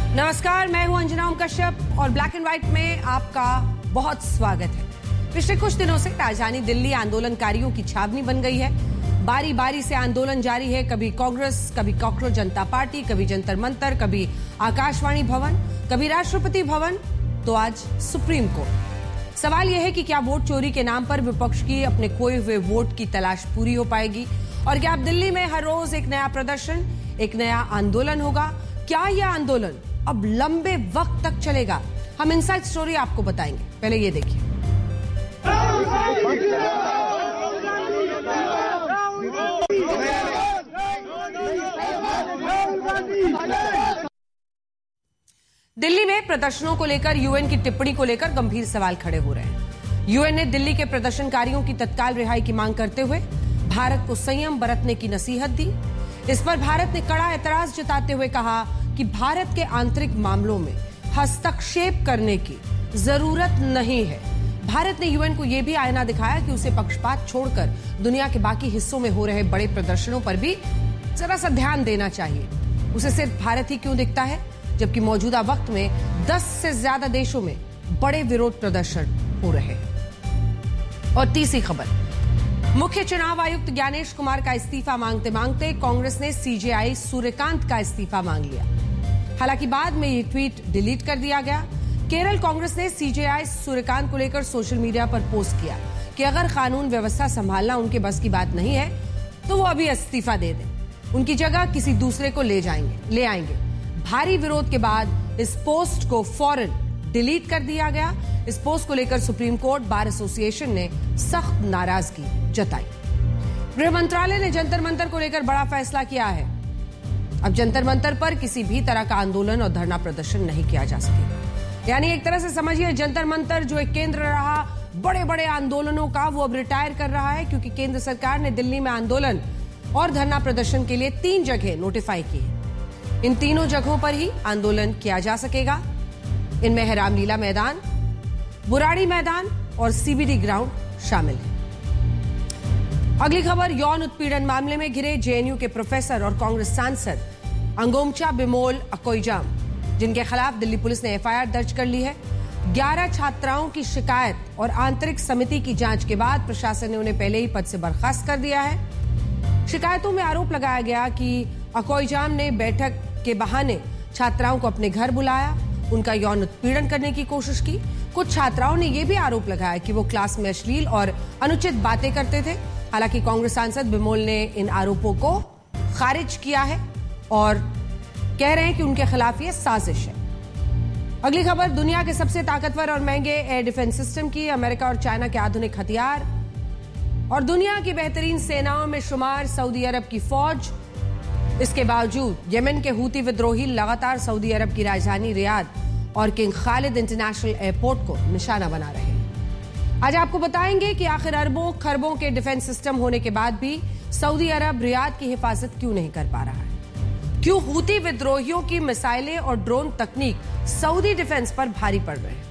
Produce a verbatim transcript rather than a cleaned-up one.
नमस्कार, मैं हूं अंजना ओम कश्यप और ब्लैक एंड व्हाइट में आपका बहुत स्वागत है। पिछले कुछ दिनों से राजधानी दिल्ली आंदोलनकारियों की छावनी बन गई है। बारी बारी से आंदोलन जारी है, कभी कांग्रेस, कभी कॉकरोच जनता पार्टी, कभी जंतर मंतर, कभी आकाशवाणी भवन, कभी राष्ट्रपति भवन, तो आज सुप्रीम कोर्ट। सवाल यह है कि क्या वोट चोरी के नाम पर विपक्ष की अपने खोए हुए वोट की तलाश पूरी हो पाएगी और क्या अब दिल्ली में हर रोज एक नया प्रदर्शन, एक नया आंदोलन होगा? क्या यह आंदोलन अब लंबे वक्त तक चलेगा? हम इनसाइड स्टोरी आपको बताएंगे, पहले ये देखिए। दिल्ली में प्रदर्शनों को लेकर यूएन की टिप्पणी को लेकर गंभीर सवाल खड़े हो रहे हैं। यूएन ने दिल्ली के प्रदर्शनकारियों की तत्काल रिहाई की मांग करते हुए भारत को संयम बरतने की नसीहत दी। इस पर भारत ने कड़ा एतराज जताते हुए कहा कि भारत के आंतरिक मामलों में हस्तक्षेप करने की जरूरत नहीं है। भारत ने यूएन को यह भी आईना दिखाया कि उसे पक्षपात छोड़कर दुनिया के बाकी हिस्सों में हो रहे बड़े प्रदर्शनों पर भी जरा सा ध्यान देना चाहिए। उसे सिर्फ भारत ही क्यों दिखता है, जबकि मौजूदा वक्त में दस से ज्यादा देशों में बड़े विरोध प्रदर्शन हो रहे हैं। और तीसरी खबर, मुख्य चुनाव आयुक्त ज्ञानेश कुमार का इस्तीफा मांगते मांगते कांग्रेस ने सीजेआई सूर्यकांत का इस्तीफा मांग लिया। हालांकि बाद में ये ट्वीट डिलीट कर दिया गया। केरल कांग्रेस ने सीजेआई सूर्यकांत को लेकर सोशल मीडिया पर पोस्ट किया कि अगर कानून व्यवस्था संभालना उनके बस की बात नहीं है तो वो अभी इस्तीफा दे दें, उनकी जगह किसी दूसरे को ले जाएंगे ले आएंगे। भारी विरोध के बाद इस पोस्ट को फौरन डिलीट कर दिया गया। इस पोस्ट को लेकर सुप्रीम कोर्ट बार एसोसिएशन ने सख्त नाराजगी जताई। गृह मंत्रालय ने जंतर मंतर को लेकर बड़ा फैसला किया है। अब जंतर मंतर पर किसी भी तरह का आंदोलन और धरना प्रदर्शन नहीं किया जा सकेगा। यानी एक तरह से समझिए, जंतर मंतर जो एक केंद्र रहा बड़े बड़े आंदोलनों का, वो अब रिटायर कर रहा है, क्योंकि केंद्र सरकार ने दिल्ली में आंदोलन और धरना प्रदर्शन के लिए तीन जगह नोटिफाई की है। इन तीनों जगहों पर ही आंदोलन किया जा सकेगा। इनमें है रामलीला मैदान, बुराड़ी मैदान और सीबीडी ग्राउंड शामिल है। अगली खबर, यौन उत्पीड़न मामले में घिरे जेएनयू के प्रोफेसर और कांग्रेस सांसद अंगोमचा बिमोल अकोइजाम, जिनके खिलाफ दिल्ली पुलिस ने एफआईआर दर्ज कर ली है। ग्यारह छात्राओं की शिकायत और आंतरिक समिति की जांच के बाद प्रशासन ने उन्हें पहले ही पद से बर्खास्त कर दिया है। शिकायतों में आरोप लगाया गया कि अकोइजाम ने बैठक के बहाने छात्राओं को अपने घर बुलाया, उनका यौन उत्पीड़न करने की कोशिश की। कुछ छात्राओं ने यह भी आरोप लगाया कि वो क्लास में अश्लील और अनुचित बातें करते थे। हालांकि कांग्रेस सांसद बिमोल ने इन आरोपों को खारिज किया है और कह रहे हैं कि उनके खिलाफ ये साजिश है। अगली खबर, दुनिया के सबसे ताकतवर और महंगे एयर डिफेंस सिस्टम की, अमेरिका और चाइना के आधुनिक हथियार और दुनिया की बेहतरीन सेनाओं में शुमार सऊदी अरब की फौज। इसके बावजूद येमेन के हूती विद्रोही लगातार सऊदी अरब की राजधानी रियाद और किंग खालिद इंटरनेशनल एयरपोर्ट को निशाना बना रहे हैं। आज आपको बताएंगे कि आखिर अरबों खरबों के डिफेंस सिस्टम होने के बाद भी सऊदी अरब रियाद की हिफाजत क्यों नहीं कर पा रहा है। क्यों हूती विद्रोहियों की मिसाइलें और ड्रोन तकनीक सऊदी डिफेंस पर भारी पड़ रहे हैं।